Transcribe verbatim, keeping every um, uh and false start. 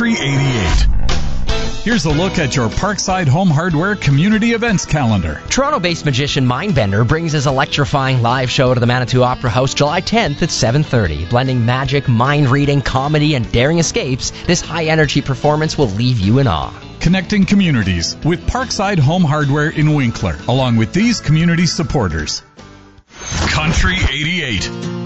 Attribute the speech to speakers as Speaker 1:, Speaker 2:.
Speaker 1: Country eighty-eight. Here's a look at your Parkside Home Hardware community events calendar.
Speaker 2: Toronto-based magician Mindbender brings his electrifying live show to the Manitou Opera House July tenth at seven thirty. Blending magic, mind-reading, comedy, and daring escapes, this high-energy performance will leave you in awe.
Speaker 1: Connecting communities with Parkside Home Hardware in Winkler, along with these community supporters. Country eighty-eight.